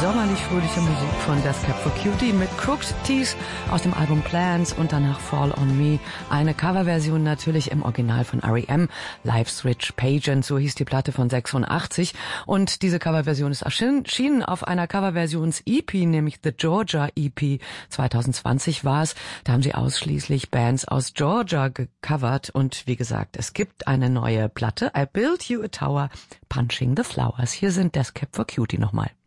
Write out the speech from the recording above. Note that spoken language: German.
sommerlich-fröhliche Musik von Death Cab for Cutie mit Crooked Teeth aus dem Album Plans und danach Fall on Me. Eine Coverversion natürlich im Original von R.E.M. Life's Rich Pageant, so hieß die Platte von 86. Und diese Coverversion ist erschienen auf einer Coverversions-EP, nämlich The Georgia EP. 2020 war es. Da haben sie ausschließlich Bands aus Georgia gecovert. Und wie gesagt, es gibt eine neue Platte, I Built You a Tower, Punching the Flowers. Hier sind Death Cab for Cutie nochmal.